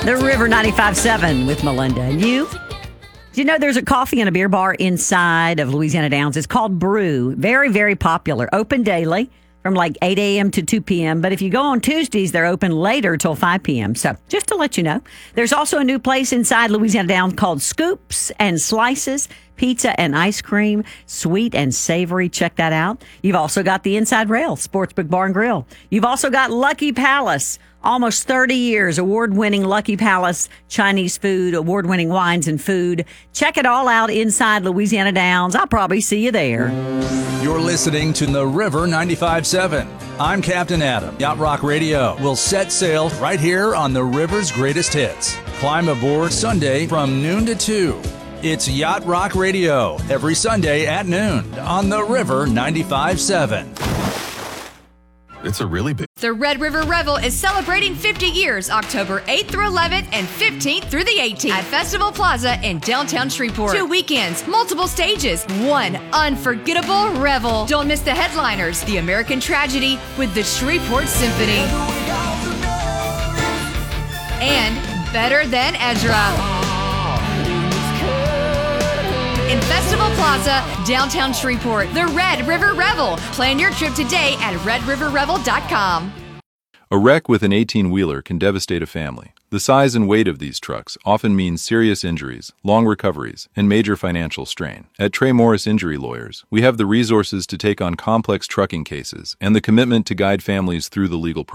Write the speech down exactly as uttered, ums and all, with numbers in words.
The River ninety-five seven with Melinda. And you? Do you know there's a coffee and a beer bar inside of Louisiana Downs? It's called Brew. Very, very popular. Open daily from like eight a.m. to two p.m. But if you go on Tuesdays, they're open later till five p.m. So just to let you know. There's also a new place inside Louisiana Downs called Scoops and Slices. Pizza and ice cream, sweet and savory. Check that out. You've also got the Inside Rail, Sportsbook Bar and Grill. You've also got Lucky Palace. Almost thirty years, award-winning Lucky Palace Chinese food, award-winning wines and food. Check it all out inside Louisiana Downs. I'll probably see you there. You're listening to The River ninety-five seven. I'm Captain Adam. Yacht Rock Radio will set sail right here on the river's greatest hits. Climb aboard Sunday from noon to two. It's Yacht Rock Radio every Sunday at noon on The River ninety-five seven. It's a really big... The Red River Revel is celebrating fifty years, October eighth through eleventh and fifteenth through the eighteenth at Festival Plaza in downtown Shreveport. Two weekends, multiple stages, one unforgettable revel. Don't miss the headliners, The American Tragedy with the Shreveport Symphony. And Better Than Ezra. In Festival Plaza, downtown Shreveport, the Red River Revel. Plan your trip today at red river revel dot com. A wreck with an eighteen-wheeler can devastate a family. The size and weight of these trucks often means serious injuries, long recoveries, and major financial strain. At Trey Morris Injury Lawyers, we have the resources to take on complex trucking cases and the commitment to guide families through the legal process.